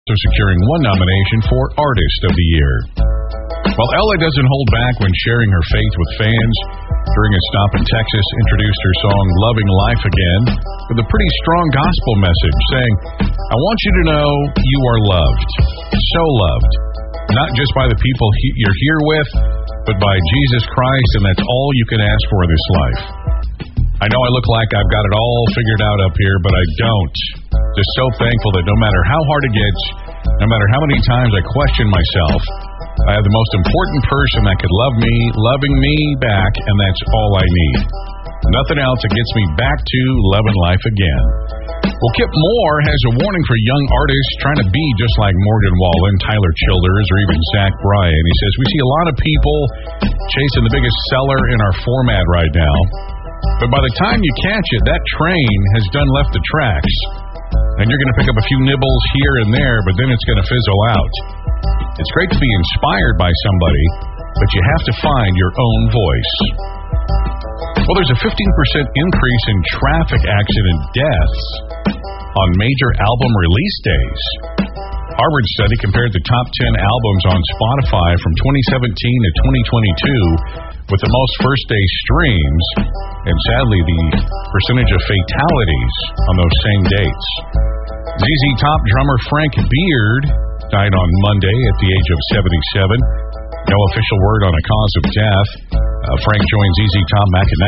also securing one nomination for Artist of the Year. Well, Ella doesn't hold back when sharing her faith with fans. During a stop in Texas, introduced her song Loving Life Again with a pretty strong gospel message saying, I want you to know you are loved, so loved, not just by the people you're here with, but by Jesus Christ, and that's all you can ask for in this life. I know I look like I've got it all figured out up here, but I don't. Just so thankful that no matter how hard it gets, no matter how many times I question myself, I have the most important person that could love me, loving me back, and that's all I need. Nothing else that gets me back to loving life again. Well, Kip Moore has a warning for young artists trying to be just like Morgan Wallen, Tyler Childers, or even Zach Bryan. He says, we see a lot of people chasing the biggest seller in our format right now. But by the time you catch it, that train has done left the tracks. And you're going to pick up a few nibbles here and there, but then it's going to fizzle out. It's great to be inspired by somebody, but you have to find your own voice. Well, there's a 15% increase in traffic accident deaths on major album release days. Harvard study compared the top 10 albums on Spotify from 2017 to 2022 with the most first-day streams, and sadly, the percentage of fatalities on those same dates. ZZ Top drummer Frank Beard died on Monday at the age of 77. No official word on a cause of death. Frank joined ZZ Top back in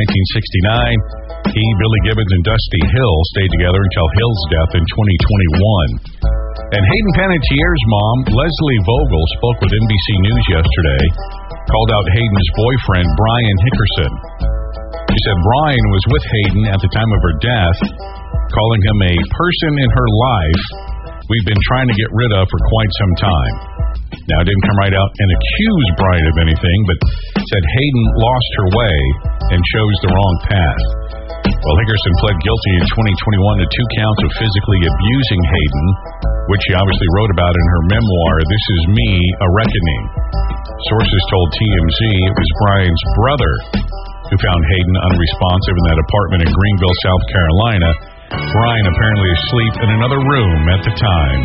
1969. He, Billy Gibbons, and Dusty Hill stayed together until Hill's death in 2021. And Hayden Panettiere's mom, Leslie Vogel, spoke with NBC News yesterday, called out Hayden's boyfriend, Brian Hickerson. She said Brian was with Hayden at the time of her death, calling him a person in her life we've been trying to get rid of for quite some time. Now, it didn't come right out and accuse Brian of anything, but said Hayden lost her way and chose the wrong path. Well, Hickerson pled guilty in 2021 to 2 counts of physically abusing Hayden, which she obviously wrote about in her memoir, This Is Me, A Reckoning. Sources told TMZ it was Brian's brother who found Hayden unresponsive in that apartment in Greenville, South Carolina. Brian apparently asleep in another room at the time.